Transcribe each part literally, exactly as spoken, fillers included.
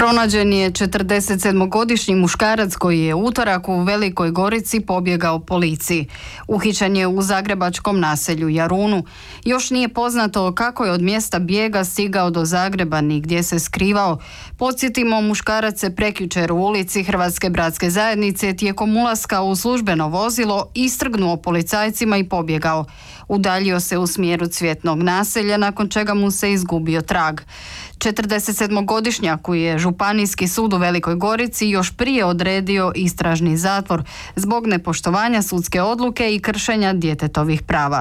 Pronađen je četrdesetsedmogodišnji muškarac koji je utorak u Velikoj Gorici pobjegao policiji. Uhićen je u zagrebačkom naselju Jarunu. Još nije poznato kako je od mjesta bijega stigao do Zagreba ni gdje se skrivao. Podsjetimo, muškarac se prekjučer u ulici Hrvatske bratske zajednice tijekom ulaska u službeno vozilo istrgnuo policajcima i pobjegao. Udaljio se u smjeru Cvjetnog naselja, nakon čega mu se izgubio trag. četrdesetsedmogodišnjaku je Županijski sud u Velikoj Gorici još prije odredio istražni zatvor zbog nepoštovanja sudske odluke i kršenja djetetovih prava.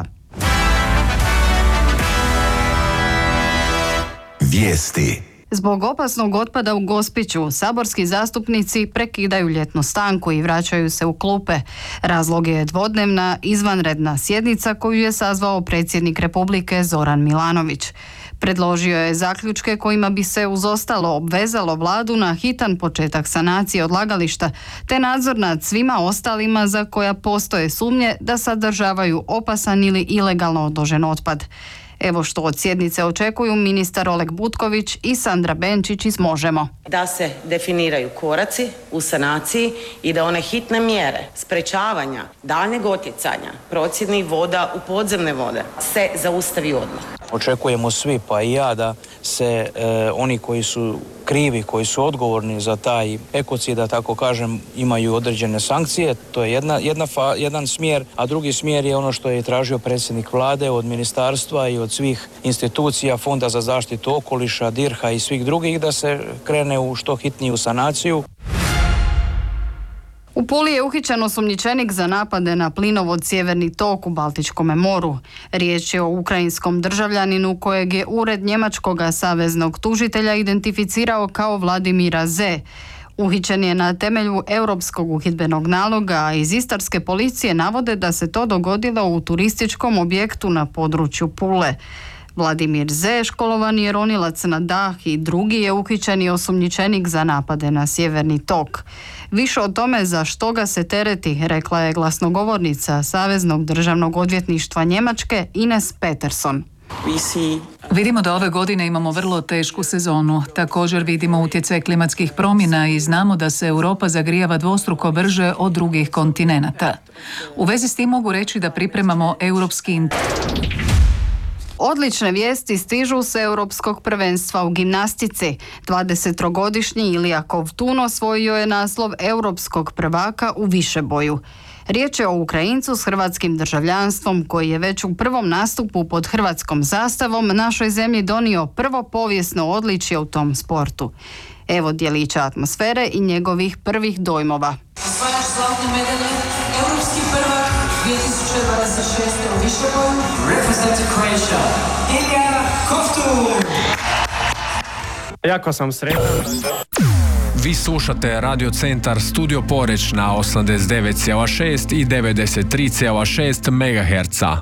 Vijesti. Zbog opasnog otpada u Gospiću, saborski zastupnici prekidaju ljetnu stanku i vraćaju se u klupe. Razlog je dvodnevna izvanredna sjednica koju je sazvao predsjednik Republike Zoran Milanović. Predložio je zaključke kojima bi se uz ostalo obvezalo vladu na hitan početak sanacije odlagališta te nadzor nad svima ostalima za koja postoje sumnje da sadržavaju opasan ili ilegalno odložen otpad. Evo što od sjednice očekuju ministar Oleg Butković i Sandra Benčić iz Možemo. Da se definiraju koraci u sanaciji i da one hitne mjere sprečavanja daljnjeg otjecanja procjednih voda u podzemne vode se zaustavi odmah. Očekujemo svi, pa i ja, da se e, oni koji su krivi, koji su odgovorni za taj ekocid, da tako kažem, imaju određene sankcije. To je jedna, jedna fa, jedan smjer, a drugi smjer je ono što je tražio predsjednik vlade od ministarstva i od svih institucija, Fonda za zaštitu okoliša, Dirha i svih drugih, da se krene u što hitniju sanaciju. U Puli je uhićen osumnjičenik za napade na plinovod Sjeverni tok u Baltičkom moru. Riječ je o ukrajinskom državljaninu kojeg je ured njemačkog saveznog tužitelja identificirao kao Vladimira Z. Uhićen je na temelju europskog uhidbenog naloga, a iz istarske policije navode da se to dogodilo u turističkom objektu na području Pule. Vladimir Z. školovani je ronilac na dah i drugi je uhićeni osumnjičenik za napade na Sjeverni tok. Više o tome za što ga se tereti, rekla je glasnogovornica Saveznog državnog odvjetništva Njemačke Ines Peterson. Vidimo da ove godine imamo vrlo tešku sezonu. Također vidimo utjecaj klimatskih promjena i znamo da se Europa zagrijava dvostruko brže od drugih kontinenata. U vezi s tim mogu reći da pripremamo europski. Odlične vijesti stižu s europskog prvenstva u gimnastici. dvadesettrogodišnji Ilija Kovtun osvojio je naslov europskog prvaka u višeboju. Riječ je o Ukrajincu s hrvatskim državljanstvom koji je već u prvom nastupu pod hrvatskom zastavom našoj zemlji donio prvo povijesno odličje u tom sportu. Evo djelića atmosfere i njegovih prvih dojmova. Osvajač zlatne medalje, europski prvak dvije tisuće dvadeset šeste u višeboju. Representing Croatia, Ilija Kovtun. Jako sam sretan. Vi slušate Radio Centar Studio Poreč na osamdeset devet zarez šest i devedeset tri zarez šest megaherca.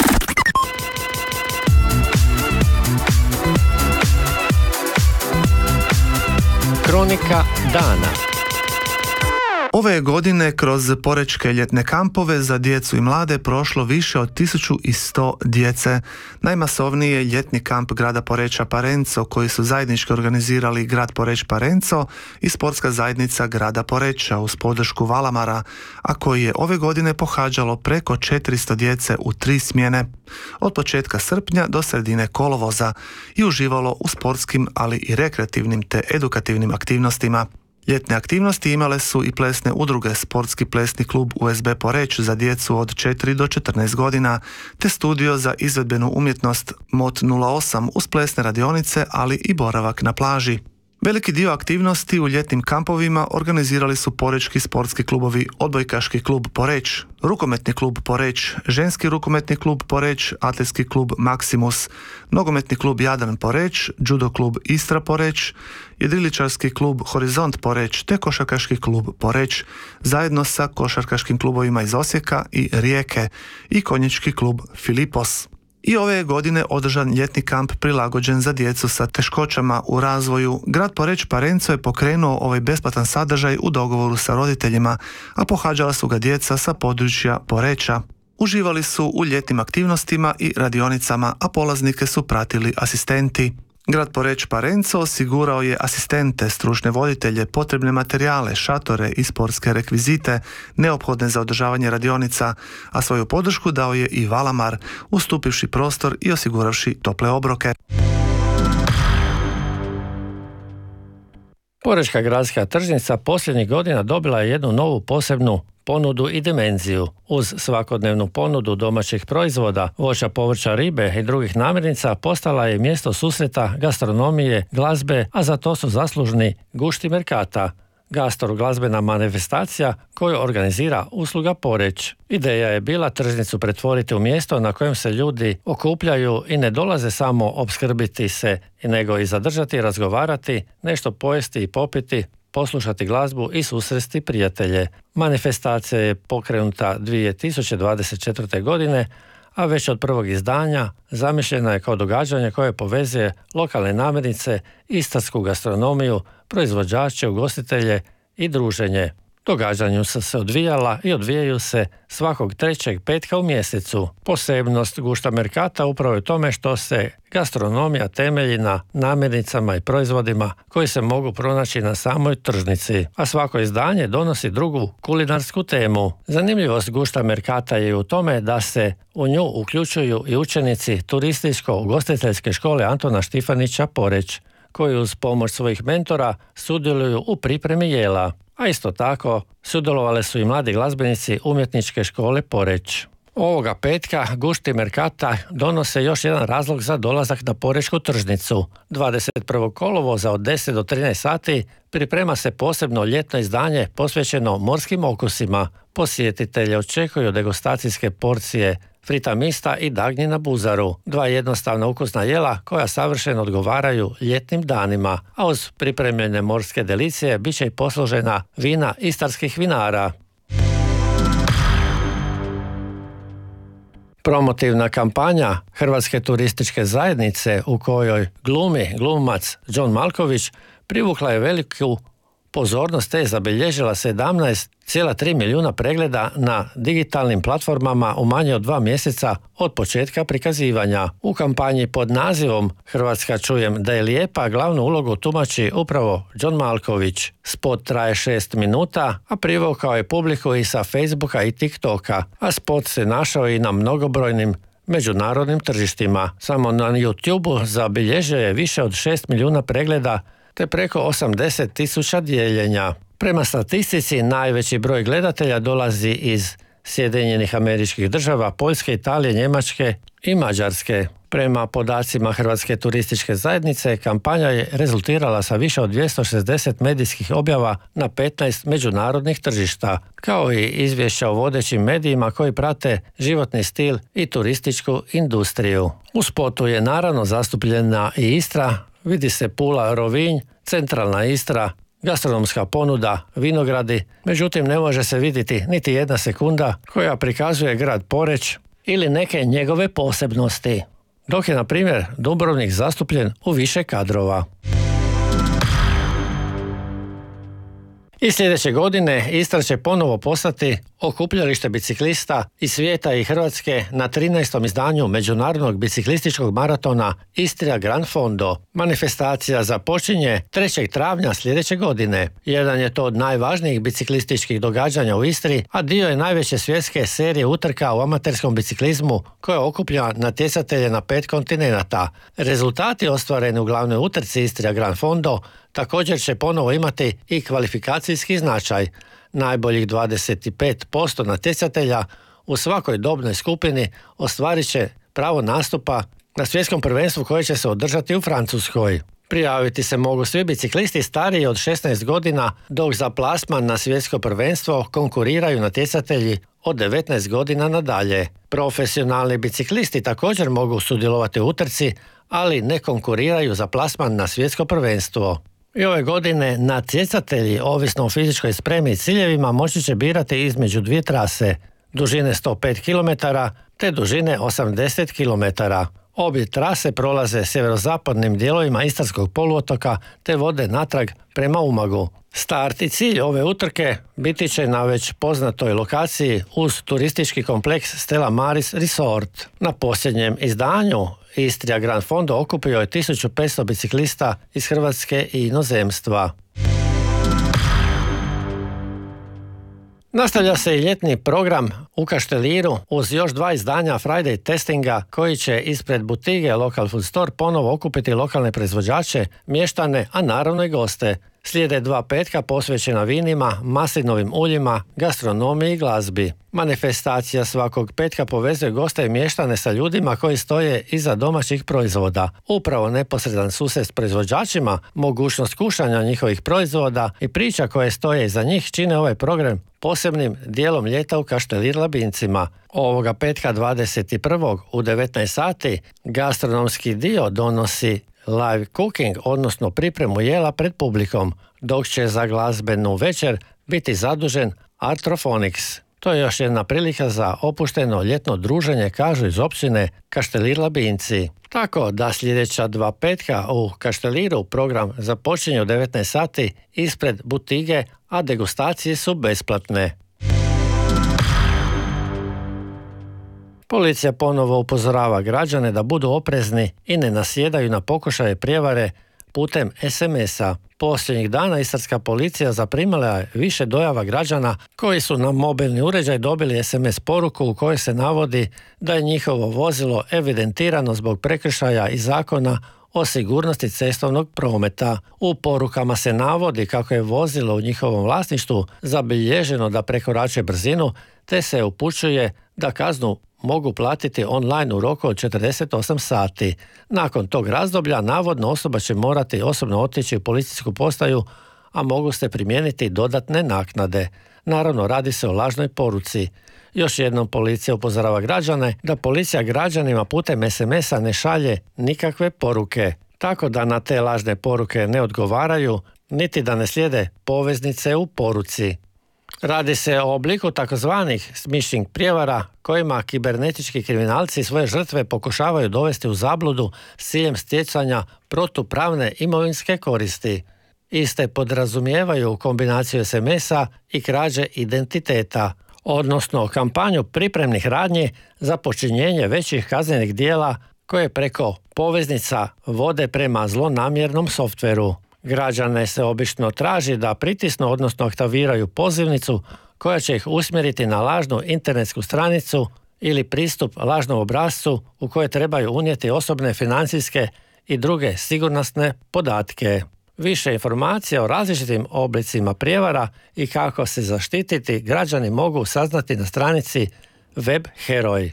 Kronika dana. Ove godine kroz porečke ljetne kampove za djecu i mlade prošlo više od tisuću sto djece. Najmasovniji je ljetni kamp grada Poreča Parenco koji su zajednički organizirali grad Poreć Parenco i sportska zajednica grada Poreča uz podršku Valamara, a koji je ove godine pohađalo preko četiristo djece u tri smjene. Od početka srpnja do sredine kolovoza i uživalo u sportskim, ali i rekreativnim te edukativnim aktivnostima. Ljetne aktivnosti imale su i plesne udruge, sportski plesni klub U S B Poreć za djecu od četiri do četrnaest godina, te studio za izvedbenu umjetnost M O T nula osam uz plesne radionice, ali i boravak na plaži. Veliki dio aktivnosti u ljetnim kampovima organizirali su porečki sportski klubovi Odbojkaški klub Poreć, Rukometni klub Poreć, Ženski rukometni klub Poreć, Atletski klub Maksimus, Nogometni klub Jadran Poreć, Judo klub Istra Poreć, Jedriličarski klub Horizont Poreć te Košarkaški klub Poreć, zajedno sa košarkaškim klubovima iz Osijeka i Rijeke i Konjički klub Filipos. I ove je godine održan ljetni kamp prilagođen za djecu sa teškoćama u razvoju. Grad Poreć Parenco je pokrenuo ovaj besplatan sadržaj u dogovoru sa roditeljima, a pohađala su ga djeca sa područja Poreča. Uživali su u ljetnim aktivnostima i radionicama, a polaznike su pratili asistenti. Grad Poreč Parenco osigurao je asistente, stručne voditelje, potrebne materijale, šatore i sportske rekvizite neophodne za održavanje radionica, a svoju podršku dao je i Valamar, ustupivši prostor i osiguravši tople obroke. Porečka gradska tržnica posljednjih godina dobila je jednu novu posebnu ponudu i dimenziju. Uz svakodnevnu ponudu domaćih proizvoda, voća, povrća, ribe i drugih namirnica postala je mjesto susreta, gastronomije, glazbe, a za to su zaslužni Gušti Merkata, gastro-glazbena manifestacija koju organizira Usluga Poreč. Ideja je bila tržnicu pretvoriti u mjesto na kojem se ljudi okupljaju i ne dolaze samo opskrbiti se, nego i zadržati, razgovarati, nešto pojesti i popiti, poslušati glazbu i susresti prijatelje. Manifestacija je pokrenuta dvije tisuće dvadeset četvrte. godine, a već od prvog izdanja zamišljena je kao događanje koje povezuje lokalne namirnice, istarsku gastronomiju, proizvođače, ugostitelje i druženje. Događanju su se odvijala i odvijaju se svakog trećeg petka u mjesecu. Posebnost Gušta Merkata upravo je u tome što se gastronomija temelji na namirnicama i proizvodima koji se mogu pronaći na samoj tržnici, a svako izdanje donosi drugu kulinarsku temu. Zanimljivost Gušta Merkata je u tome da se u nju uključuju i učenici turističko-ugostiteljske škole Antona Štifanića Poreč, koji uz pomoć svojih mentora sudjeluju u pripremi jela. A isto tako sudjelovali su i mladi glazbenici umjetničke škole Poreč. Ovoga petka Gušti Merkata donose još jedan razlog za dolazak na Porečku tržnicu. dvadeset prvog kolovoza od deset do trinaest sati priprema se posebno ljetno izdanje posvećeno morskim okusima. Posjetitelje očekuju degustacijske porcije frita mista i dagnji na buzaru, dva jednostavna ukusna jela koja savršeno odgovaraju ljetnim danima, a uz pripremljene morske delicije bit će i poslužena vina istarskih vinara. Promotivna kampanja Hrvatske turističke zajednice u kojoj glumi glumac John Malković privukla je veliku pozornost te je zabilježila sedamnaest zarez tri milijuna pregleda na digitalnim platformama u manje od dva mjeseca od početka prikazivanja. U kampanji pod nazivom Hrvatska čujem da je lijepa glavnu ulogu tumači upravo John Malković. Spot traje šest minuta, a privukao je publiku i sa Facebooka i TikToka, a spot se našao i na mnogobrojnim međunarodnim tržištima. Samo na YouTubeu zabilježio je više od šest milijuna pregleda te preko osamdeset tisuća dijeljenja. Prema statistici, najveći broj gledatelja dolazi iz Sjedinjenih Američkih Država, Poljske, Italije, Njemačke i Mađarske. Prema podacima Hrvatske turističke zajednice, kampanja je rezultirala sa više od dvjesto šezdeset medijskih objava na petnaest međunarodnih tržišta, kao i izvješća o vodećim medijima koji prate životni stil i turističku industriju. U spotu je naravno zastupljena i Istra, vidi se Pula, Rovinj, centralna Istra, gastronomska ponuda, vinogradi, međutim ne može se vidjeti niti jedna sekunda koja prikazuje grad Poreč ili neke njegove posebnosti, dok je na primjer Dubrovnik zastupljen u više kadrova. I sljedeće godine Istra će ponovo postati okupljalište biciklista iz svijeta i Hrvatske na trinaestom izdanju međunarodnog biciklističkog maratona Istria Gran Fondo. Manifestacija započinje trećeg travnja sljedeće godine. Jedan je to od najvažnijih biciklističkih događanja u Istri, a dio je najveće svjetske serije utrka u amaterskom biciklizmu koja okuplja natjecatelje na pet kontinenata. Rezultati ostvareni u glavnoj utrci Istria Gran Fondo također će ponovo imati i kvalifikacijski značaj. Najboljih dvadeset pet posto natjecatelja u svakoj dobnoj skupini ostvarit će pravo nastupa na svjetskom prvenstvu koje će se održati u Francuskoj. Prijaviti se mogu svi biciklisti stariji od šesnaest godina, dok za plasman na svjetsko prvenstvo konkuriraju natjecatelji od devetnaest godina nadalje. Profesionalni biciklisti također mogu sudjelovati u utrci, ali ne konkuriraju za plasman na svjetsko prvenstvo. I ove godine natjecatelji, ovisno o fizičkoj spremi i ciljevima, moći će birati između dvije trase, dužine sto pet kilometara te dužine osamdeset kilometara. Obje trase prolaze sjeverozapadnim dijelovima Istarskog poluotoka te vode natrag prema Umagu. Start i cilj ove utrke biti će na već poznatoj lokaciji uz turistički kompleks Stella Maris Resort. Na posljednjem izdanju Istria Grand Fondo okupio je tisuću petsto biciklista iz Hrvatske i inozemstva. Nastavlja se i ljetni program u Kašteliru uz još dva izdanja Friday testinga koji će ispred butige Local Food Store ponovo okupiti lokalne proizvođače, mještane, a naravno i goste. Slijede dva petka posvećena vinima, maslinovim uljima, gastronomiji i glazbi. Manifestacija svakog petka povezuje goste i mještane sa ljudima koji stoje iza domaćih proizvoda. Upravo neposredan susret s proizvođačima, mogućnost kušanja njihovih proizvoda i priča koje stoje iza njih čine ovaj program posebnim dijelom ljeta u Kaštelir Labincima. Ovoga petka dvadeset prvog u devetnaest sati gastronomski dio donosi live cooking, odnosno pripremu jela pred publikom, dok će za glazbenu večer biti zadužen Artrophonics. To je još jedna prilika za opušteno ljetno druženje, kažu iz općine Kaštelir Labinci. Tako da sljedeća dva petka u Kašteliru program započinje u devetnaest sati ispred butige, a degustacije su besplatne. Policija ponovo upozorava građane da budu oprezni i ne nasjedaju na pokušaje prijevare putem es em es-a. Posljednjih dana istarska policija zaprimila je više dojava građana koji su na mobilni uređaj dobili es em es poruku u kojoj se navodi da je njihovo vozilo evidentirano zbog prekršaja i zakona o sigurnosti cestovnog prometa. U porukama se navodi kako je vozilo u njihovom vlasništvu zabilježeno da prekoračuje brzinu, te se upućuje da kaznu mogu platiti online u roku od četrdeset osam sati. Nakon tog razdoblja navodno osoba će morati osobno otići u policijsku postaju, a mogu se primijeniti dodatne naknade. Naravno, radi se o lažnoj poruci. Još jednom policija upozorava građane da policija građanima putem es em es-a ne šalje nikakve poruke, tako da na te lažne poruke ne odgovaraju, niti da ne slijede poveznice u poruci. Radi se o obliku takozvanih smishing prijevara kojima kibernetički kriminalci svoje žrtve pokušavaju dovesti u zabludu s ciljem stjecanja protupravne imovinske koristi. Iste podrazumijevaju kombinaciju es em es-a i krađe identiteta, odnosno kampanju pripremnih radnji za počinjenje većih kaznenih djela koje preko poveznica vode prema zlonamjernom softveru. Građane se obično traži da pritisnu, odnosno aktiviraju pozivnicu koja će ih usmjeriti na lažnu internetsku stranicu ili pristup lažnom obrascu u koje trebaju unijeti osobne, financijske i druge sigurnosne podatke. Više informacija o različitim oblicima prijevara i kako se zaštititi građani mogu saznati na stranici Web Heroj.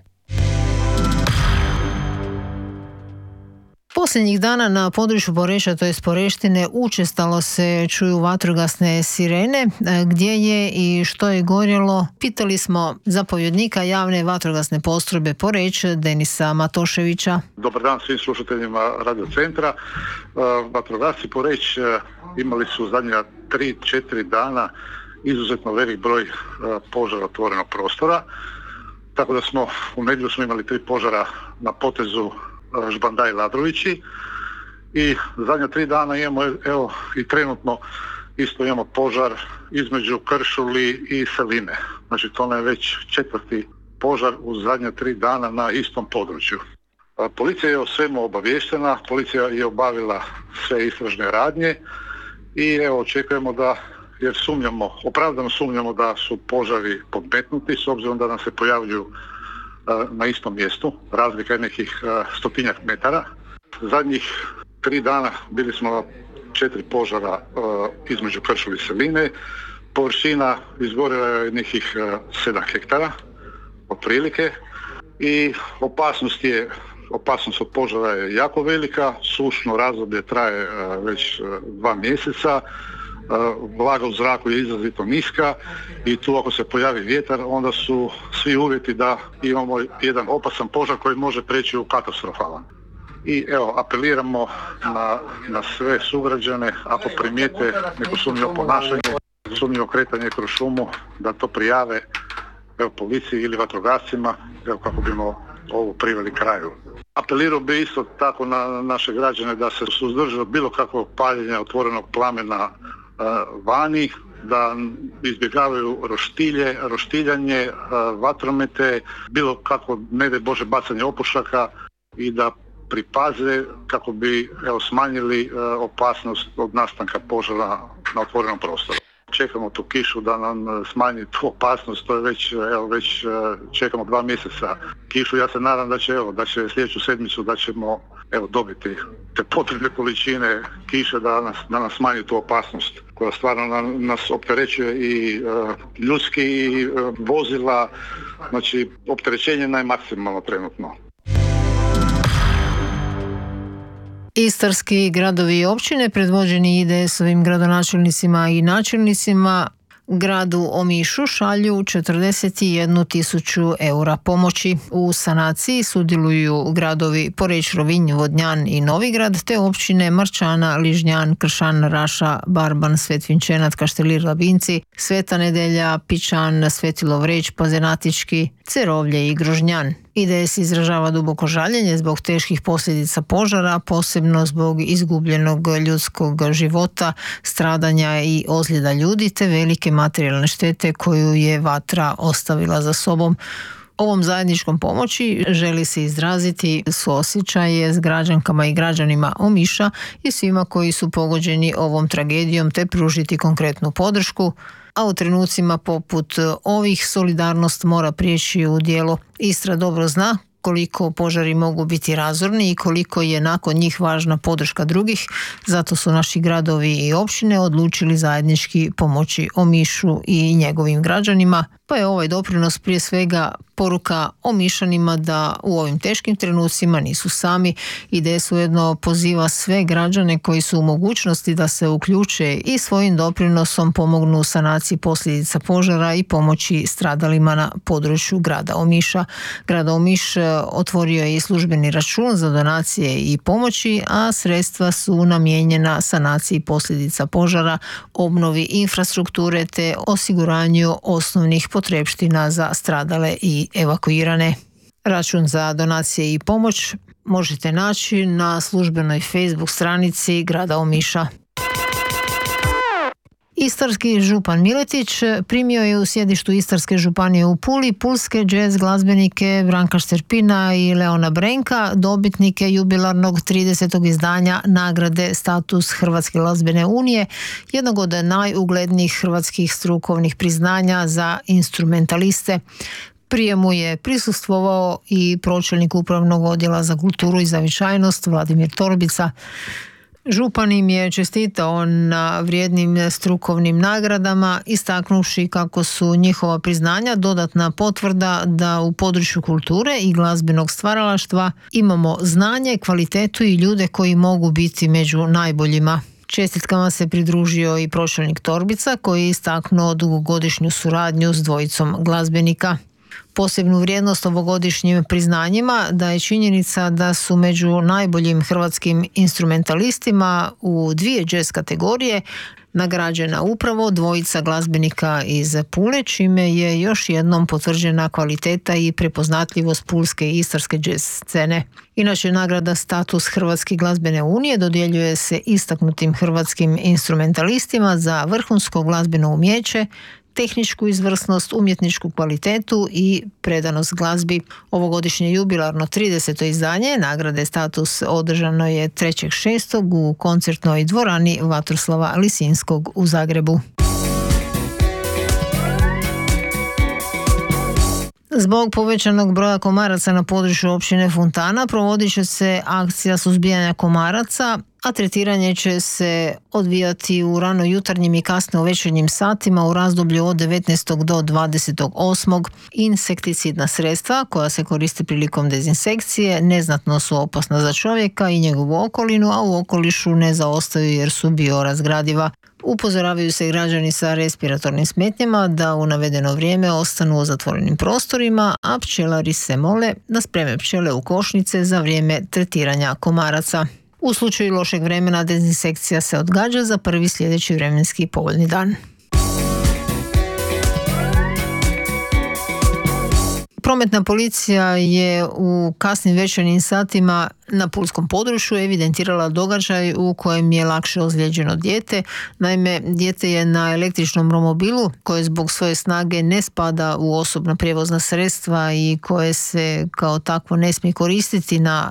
Posljednjih dana na području Poreča, to je Poreštine, učestalo se čuju vatrogasne sirene. Gdje je i što je gorjelo? Pitali smo zapovjednika javne vatrogasne postrojbe Poreć, Denisa Matoševića. Dobar dan svim slušateljima Radio Centra. Vatrogasci Poreć imali su zadnja tri četiri dana izuzetno velik broj požara otvorenog prostora. Tako da smo u nedjelju smo imali tri požara na potezu Žbandaj Ladrovići i zadnja tri dana imamo, evo i trenutno isto imamo požar između Kršuli i Seline. Znači to je već četvrti požar u zadnja tri dana na istom području. Policija je o svemu obaviještena, policija je obavila sve istražne radnje i evo očekujemo da, jer sumnjamo, opravdano sumnjamo da su požari podmetnuti s obzirom da nam se pojavljuju na istom mjestu, razlika je nekih stotinjak metara. Zadnjih tri dana bili smo na četiri požara uh, između Kršuli i Seline. Površina izgorila je nekih uh, sedam hektara otprilike i opasnost je opasnost od požara je jako velika, sušno razdoblje traje uh, već uh, dva mjeseca. Vlaga u zraku je izrazito niska i tu ako se pojavi vjetar onda su svi uvjeti da imamo jedan opasan požar koji može preći u katastrofalan. I evo, apeliramo na, na sve sugrađane, ako primijete neko sumnjivo ponašanje, sumnjivo kretanje kroz šumu, da to prijave evo, policiji ili vatrogascima, evo, kako bimo ovo priveli kraju. Apelirao bi isto tako na naše građane da se suzdrže od bilo kakvog paljenja otvorenog plamena vani, da izbjegavaju roštilje, roštiljanje, vatromete, bilo kako, ne daj Bože, bacanje opušaka i da pripaze kako bi evo, smanjili e, opasnost od nastanka požara na otvorenom prostoru. Čekamo tu kišu da nam smanji tu opasnost, to je već, evo, već čekamo dva mjeseca kišu. Ja se nadam da će, evo, da će sljedeću sedmicu da ćemo evo, dobiti te potrebne količine kiše da nas, da nas smanji tu opasnost koja stvarno na, nas opterećuje i uh, ljudski i uh, vozila, znači opterećenje najmaksimalno trenutno. Istarski gradovi i općine predvođeni I D S-ovim gradonačelnicima i načelnicima gradu Omišu šalju četrdeset jednu tisuću eura pomoći. U sanaciji sudjeluju gradovi Poreč, Rovinj, Vodnjan i Novigrad te općine Marčana, Ližnjan, Kršan, Raša, Barban, Svetvinčenat, Kaštelir, Labinci, Sveta Nedelja, Pičan, Svetilovreć, Pazenatički, Cerovlje i Grožnjan. I D S izražava duboko žaljenje zbog teških posljedica požara, posebno zbog izgubljenog ljudskog života, stradanja i ozljeda ljudi te velike materijalne štete koju je vatra ostavila za sobom. Ovom zajedničkom pomoći želi se izraziti suosjećaje s građankama i građanima Omiša i svima koji su pogođeni ovom tragedijom te pružiti konkretnu podršku, a u trenucima poput ovih solidarnost mora prijeći u djelo. Istra dobro zna koliko požari mogu biti razorni i koliko je nakon njih važna podrška drugih, zato su naši gradovi i općine odlučili zajednički pomoći Omišu i njegovim građanima, pa je ovaj doprinos prije svega poruka Omišanima da u ovim teškim trenucima nisu sami. I D S ujedno poziva sve građane koji su u mogućnosti da se uključe i svojim doprinosom pomognu u sanaciji posljedica požara i pomoći stradalima na području grada Omiša. Grad Omiš otvorio je i službeni račun za donacije i pomoći, a sredstva su namijenjena sanaciji posljedica požara, obnovi infrastrukture te osiguranju osnovnih potrepština za stradale i evakuirane. Račun za donacije i pomoć možete naći na službenoj Facebook stranici grada Omiša. Istarski župan Miletić primio je u sjedištu Istarske županije u Puli pulske džez glazbenike Branka Šterpina i Leona Brenka, dobitnike jubilarnog tridesetog izdanja nagrade Status Hrvatske glazbene unije, jednog od najuglednijih hrvatskih strukovnih priznanja za instrumentaliste. Prijemu je prisustvovao i pročelnik Upravnog odjela za kulturu i zavičajnost Vladimir Torbica. Župan im je čestitao na vrijednim strukovnim nagradama, istaknuvši kako su njihova priznanja dodatna potvrda da u području kulture i glazbenog stvaralaštva imamo znanje, kvalitetu i ljude koji mogu biti među najboljima. Čestitkama se pridružio i pročelnik Torbica koji je istaknuo dugogodišnju suradnju s dvojicom glazbenika. Posebnu vrijednost ovogodišnjim priznanjima daje činjenica da su među najboljim hrvatskim instrumentalistima u dvije jazz kategorije nagrađena upravo dvojica glazbenika iz Pule, čime je još jednom potvrđena kvaliteta i prepoznatljivost pulske i istarske jazz scene. Inače, nagrada Status Hrvatske glazbene unije dodjeljuje se istaknutim hrvatskim instrumentalistima za vrhunsko glazbeno umijeće, tehničku izvrsnost, umjetničku kvalitetu i predanost glazbi. Ovogodišnje jubilarno trideseto izdanje nagrade Status održano je trećeg šestog u koncertnoj dvorani Vatroslava Lisinskog u Zagrebu. Zbog povećanog broja komaraca na području općine Fontana provodit će se akcija suzbijanja komaraca, a tretiranje će se odvijati u rano jutarnjim i kasno večernjim satima u razdoblju od devetnaestog do dvadesetog osmog Insekticidna sredstva koja se koriste prilikom dezinsekcije neznatno su opasna za čovjeka i njegovu okolinu, a u okolišu ne zaostaju jer su biorazgradiva. Upozoravaju se građani sa respiratornim smetnjama da u navedeno vrijeme ostanu u zatvorenim prostorima, a pčelari se mole da spreme pčele u košnice za vrijeme tretiranja komaraca. U slučaju lošeg vremena dezinsekcija se odgađa za prvi sljedeći vremenski povoljni dan. Prometna policija je u kasnim večernjim satima na pulskom području evidentirala događaj u kojem je lakše ozlijeđeno dijete. Naime, dijete je na električnom romobilu koje zbog svoje snage ne spada u osobna prijevozna sredstva i koje se kao takvo ne smije koristiti na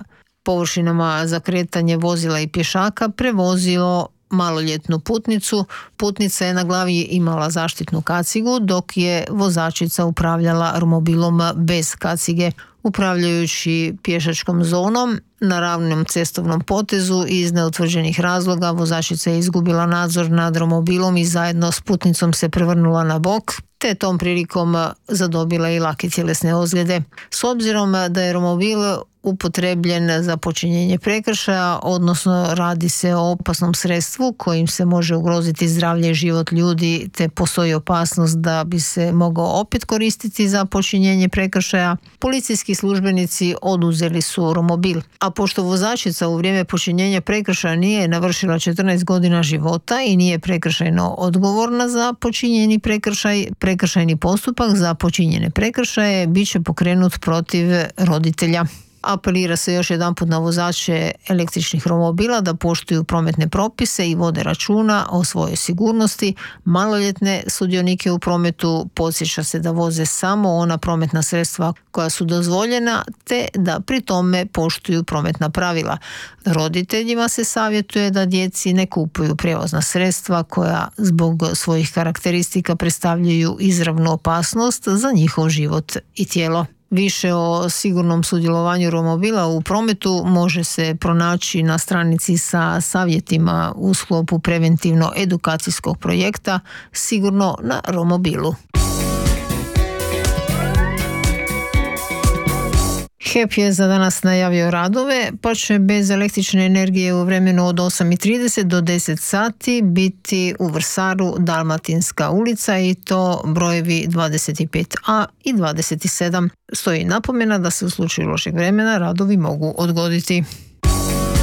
površinama za kretanje vozila i pješaka prevozilo maloljetnu putnicu. Putnica je na glavi imala zaštitnu kacigu, dok je vozačica upravljala romobilom bez kacige. Upravljajući pješačkom zonom na ravnom cestovnom potezu iz neutvrđenih razloga, vozačica je izgubila nadzor nad romobilom i zajedno s putnicom se prevrnula na bok, te tom prilikom zadobila i lake tjelesne ozljede. S obzirom da je romobil upotrebljen za počinjenje prekršaja, odnosno radi se o opasnom sredstvu kojim se može ugroziti zdravlje i život ljudi, te postoji opasnost da bi se mogao opet koristiti za počinjenje prekršaja, policijski službenici oduzeli su romobil. A pošto vozačica u vrijeme počinjenja prekršaja nije navršila četrnaest godina života i nije prekršajno odgovorna za počinjeni prekršaj, prekršajni postupak za počinjene prekršaje bit će pokrenut protiv roditelja. Apelira se još jedanput na vozače električnih romobila da poštuju prometne propise i vode računa o svojoj sigurnosti. Maloljetne sudionike u prometu podsjeća se da voze samo ona prometna sredstva koja su dozvoljena, te da pri tome poštuju prometna pravila. Roditeljima se savjetuje da djeci ne kupuju prijevozna sredstva koja zbog svojih karakteristika predstavljaju izravnu opasnost za njihov život i tijelo. Više o sigurnom sudjelovanju romobila u prometu može se pronaći na stranici sa savjetima u sklopu preventivno-edukacijskog projekta Sigurno na romobilu. H E P je za danas najavio radove, pa će bez električne energije u vremenu od osam i trideset do deset sati biti u Vrsaru Dalmatinska ulica i to brojevi dvadeset pet a i dvadeset sedam. Stoji napomena da se u slučaju lošeg vremena radovi mogu odgoditi.